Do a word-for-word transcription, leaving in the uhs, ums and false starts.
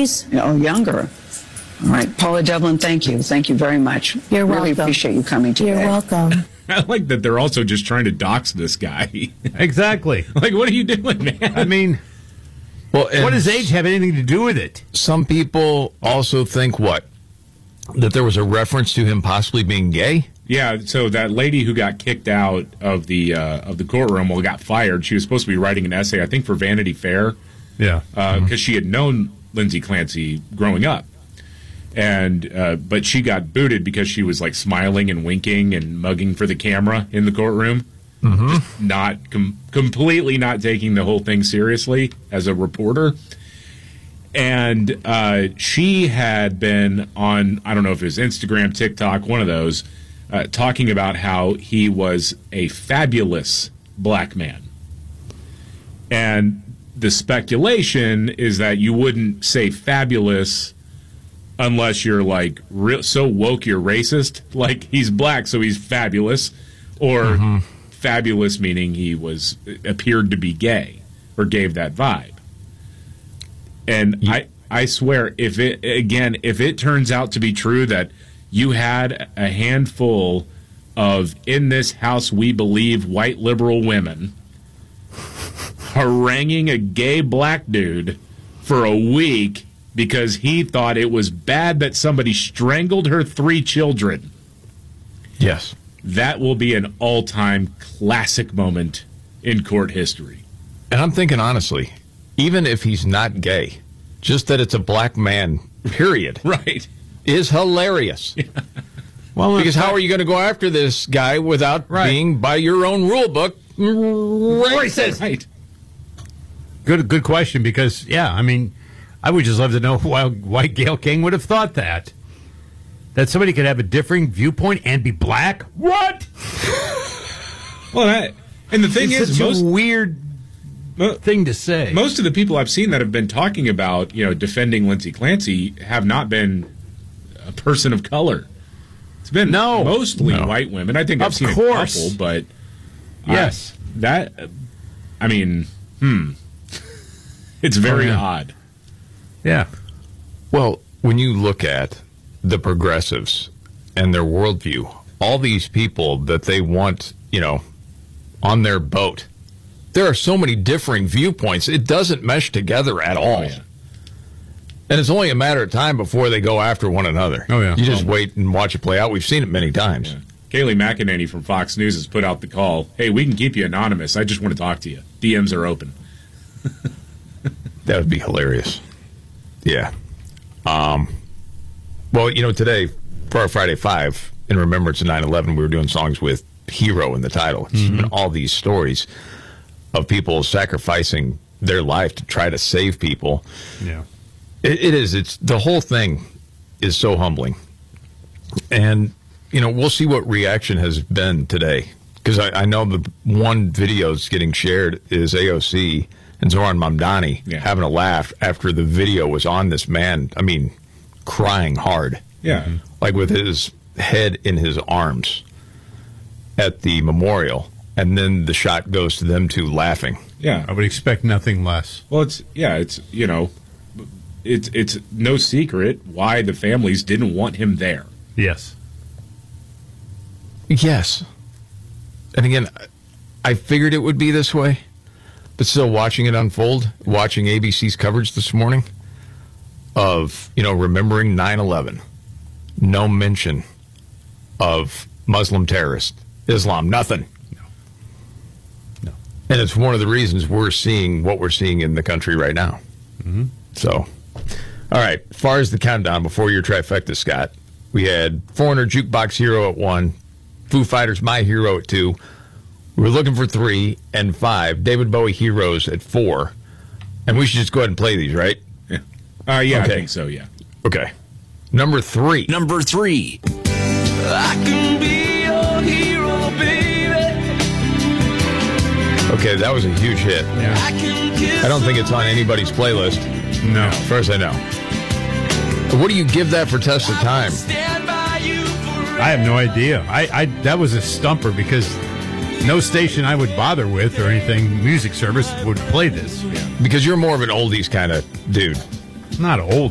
thirties? Oh, younger. All right. Paula Devlin, thank you. Thank you very much. You're welcome. Really appreciate you coming today. You're welcome. I like that they're also just trying to dox this guy. Exactly. Like, what are you doing, man? I mean, well, what does age have anything to do with it? Some people also think what? That there was a reference to him possibly being gay? Yeah, so that lady who got kicked out of the uh, of the courtroom, well, got fired. She was supposed to be writing an essay, I think, for Vanity Fair. Yeah. Because uh, mm-hmm. she had known Lindsay Clancy growing up. And uh, but she got booted because she was like smiling and winking and mugging for the camera in the courtroom, mm-hmm. just not com- completely not taking the whole thing seriously as a reporter. And uh, she had been on, I don't know if it was Instagram, TikTok, one of those, uh, talking about how he was a fabulous black man. And the speculation is that you wouldn't say fabulous unless you're like re- so woke you're racist, like he's black so he's fabulous, or mm-hmm. fabulous meaning he was appeared to be gay or gave that vibe. And yeah. I I swear, if it again if it turns out to be true that you had a handful of in this house we believe white liberal women haranguing a gay black dude for a week because he thought it was bad that somebody strangled her three children. Yes. That will be an all-time classic moment in court history. And I'm thinking, honestly, even if he's not gay, just that it's a black man, period, right, is hilarious. Yeah. Well, because how are you going to go after this guy without right. being, by your own rule book, racist? Right. Good, good question, because, yeah, I mean, I would just love to know why, why Gayle King would have thought that. That somebody could have a differing viewpoint and be black? What? Well, that, and the thing it's is, such most, a weird mo- thing to say. Most of the people I've seen that have been talking about, you know, defending Lindsay Clancy have not been a person of color. It's been no. mostly no. white women. I think of I've seen course. a couple, but yes, I, that. I mean, hmm, it's very oh, yeah. odd. Yeah. Well, when you look at the progressives and their worldview, all these people that they want, you know, on their boat, there are so many differing viewpoints. It doesn't mesh together at all. Oh, yeah. And it's only a matter of time before they go after one another. Oh, yeah. You just oh. wait and watch it play out. We've seen it many times. Yeah. Kayleigh McEnany from Fox News has put out the call, hey, we can keep you anonymous. I just want to talk to you. D Ms are open. That would be hilarious. Yeah. Um, well, you know, today, for our Friday Five, in remembrance of nine eleven, we were doing songs with Hero in the title. It's mm-hmm. been all these stories of people sacrificing their life to try to save people. Yeah. It, it is. It's the whole thing is so humbling. And, you know, we'll see what reaction has been today. Because I, I know the one video that's getting shared is A O C and Zoran Mamdani yeah. having a laugh after the video was on this man, I mean, crying hard. Yeah. Like with his head in his arms at the memorial. And then the shot goes to them two laughing. Yeah. I would expect nothing less. Well, it's, yeah, it's, you know, it's, it's no secret why the families didn't want him there. Yes. Yes. And again, I figured it would be this way. But still watching it unfold, watching A B C's coverage this morning of, you know, remembering nine eleven. No mention of Muslim terrorists, Islam, nothing. No. No. And it's one of the reasons we're seeing what we're seeing in the country right now. Mm-hmm. So, all right, as far as the countdown before your trifecta, Scott, we had Foreigner Jukebox Hero at one, Foo Fighters My Hero at two. We're looking for three and five. David Bowie Heroes at four. And we should just go ahead and play these, right? Yeah. Uh, yeah, okay. I think so, yeah. Okay. Number three. Number three. I can be your hero, baby. Okay, that was a huge hit. Yeah. I don't think it's on anybody's playlist. No. As far as I know. What do you give that for test of time? I have no idea. I, I that was a stumper because no station I would bother with or anything, music service, would play this. Because you're more of an oldies kind of dude. Not old.